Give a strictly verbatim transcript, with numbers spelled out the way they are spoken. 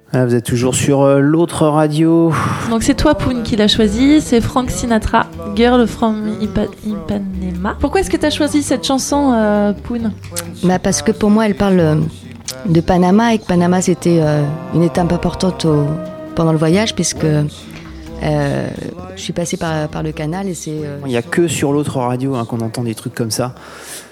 Ah, vous êtes toujours sur euh, l'autre radio. Donc c'est toi, Poun, qui l'a choisi. C'est Frank Sinatra, Girl from Ipa- Ipanema. Pourquoi est-ce que tu as choisi cette chanson, euh, Poun ? Bah parce que pour moi, elle parle euh, de Panama et que Panama, c'était euh, une étape importante au, pendant le voyage puisque euh, je suis passée par, par le canal et c'est... Euh... Il n'y a que sur l'autre radio hein, qu'on entend des trucs comme ça.